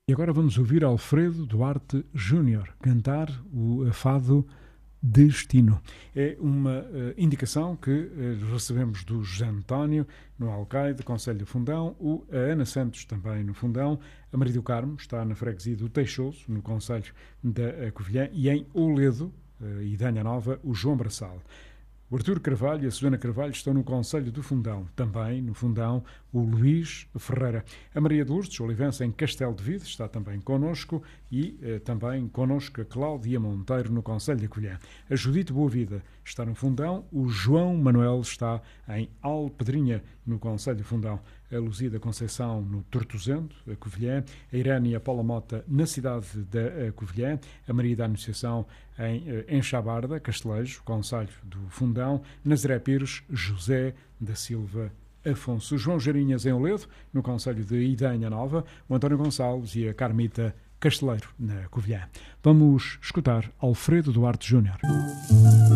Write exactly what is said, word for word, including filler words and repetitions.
E agora vamos ouvir Alfredo Duarte Júnior cantar o fado Destino. É uma uh, indicação que uh, recebemos do José António, no Alcaide, Concelho do Fundão, o, a Ana Santos também no Fundão, a Maria do Carmo está na freguesia do Teixoso, no Concelho da Covilhã, e em Oledo, uh, Idanha Nova, o João Braçal. O Artur Carvalho e a Susana Carvalho estão no Concelho do Fundão. Também, no Fundão, o Luís Ferreira. A Maria de Lourdes Olivença, em Castelo de Vide, está também connosco. E eh, também connosco a Cláudia Monteiro, no Concelho da Covilhã. A Judite Boavida está no Fundão. O João Manuel está em Alpedrinha, no Concelho do Fundão. A Luzia da Conceição, no Tortozendo, a Covilhã. A Irene e a Paula Mota, na cidade da Covilhã. A Maria da Anunciação, em Enxabarda, Castelejo, Concelho do Fundão. Nazaré Pires, José da Silva Afonso. O João Jarinhas, em Oledo, no Concelho de Idanha Nova. O António Gonçalves e a Carmita Casteleiro, na Covilhã. Vamos escutar Alfredo Duarte Júnior.